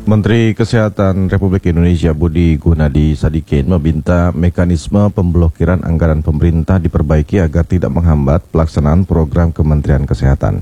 Menteri Kesehatan Republik Indonesia Budi Gunadi Sadikin meminta mekanisme pemblokiran anggaran pemerintah diperbaiki agar tidak menghambat pelaksanaan program Kementerian Kesehatan.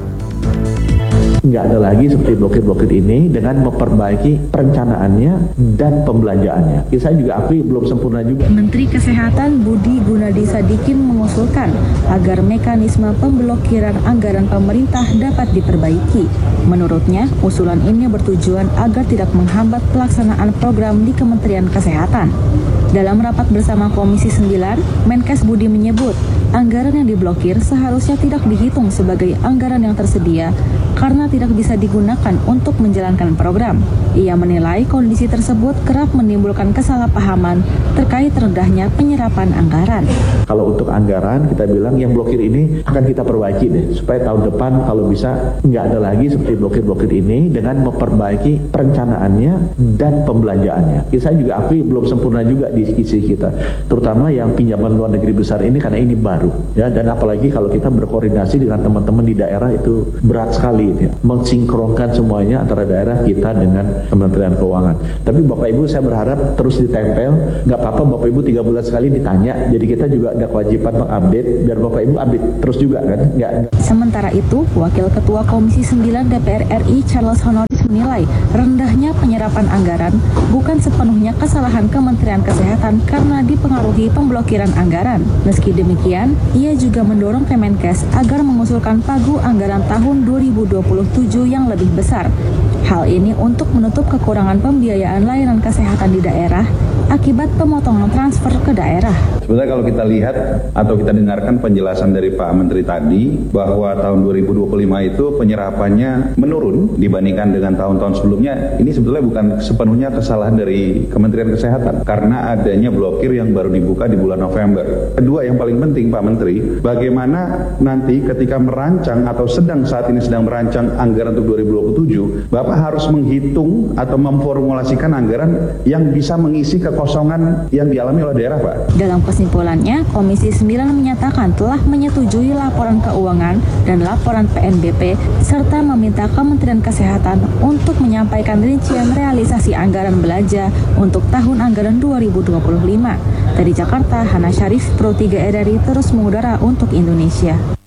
Nggak ada lagi seperti blokir-blokir ini dengan memperbaiki perencanaannya dan pembelanjaannya. Saya juga akui belum sempurna juga. Menteri Kesehatan Budi Gunadi Sadikin mengusulkan agar mekanisme pemblokiran anggaran pemerintah dapat diperbaiki. Menurutnya, usulan ini bertujuan agar tidak menghambat pelaksanaan program di Kementerian Kesehatan. Dalam rapat bersama Komisi 9, Menkes Budi menyebut, anggaran yang diblokir seharusnya tidak dihitung sebagai anggaran yang tersedia karena tidak bisa digunakan untuk menjalankan program. Ia menilai kondisi tersebut kerap menimbulkan kesalahpahaman terkait rendahnya penyerapan anggaran. Kalau untuk anggaran, kita bilang yang blokir ini akan kita perbaiki deh, supaya tahun depan kalau bisa nggak ada lagi seperti blokir-blokir ini dengan memperbaiki perencanaannya dan pembelanjaannya. Saya juga akui belum sempurna juga di isi kita, terutama yang pinjaman luar negeri besar ini karena ini baru, ya, dan apalagi kalau kita berkoordinasi dengan teman-teman di daerah itu berat sekali, ya, mensinkronkan semuanya antara daerah kita dengan Kementerian Keuangan. Tapi Bapak Ibu saya berharap terus ditempel, nggak apa-apa Bapak Ibu 3 bulan sekali ditanya, jadi kita juga ada kewajiban mengupdate biar Bapak Ibu update terus juga kan. Nggak. Sementara itu, Wakil Ketua Komisi 9 DPR RI Charles Honoris menilai rendahnya penyerapan anggaran bukan sepenuhnya kesalahan Kementerian Kesehatan karena dipengaruhi pemblokiran anggaran. Meski demikian, ia juga mendorong Kemenkes agar mengusulkan pagu anggaran tahun 2027 yang lebih besar. Hal ini untuk menutup kekurangan pembiayaan layanan kesehatan di daerah akibat pemotongan transfer ke daerah. Sebenarnya kalau kita lihat atau kita dengarkan penjelasan dari Pak Menteri tadi bahwa tahun 2025 itu penyerapannya menurun dibandingkan dengan tahun-tahun sebelumnya, ini sebetulnya bukan sepenuhnya kesalahan dari Kementerian Kesehatan karena adanya blokir yang baru dibuka di bulan November. Kedua, yang paling penting Pak Menteri, bagaimana nanti ketika merancang atau saat ini sedang merancang anggaran untuk 2027, Bapak harus menghitung atau memformulasikan anggaran yang bisa mengisi kekosongan yang dialami oleh daerah, Pak. Dalam kesimpulannya, Komisi 9 menyatakan telah menyetujui laporan keuangan dan laporan PNBP serta meminta Kementerian Kesehatan untuk menyampaikan rincian realisasi anggaran belanja untuk tahun anggaran 2025. Dari Jakarta, Hana Syarif, Pro 3 RRI terus mengudara untuk Indonesia.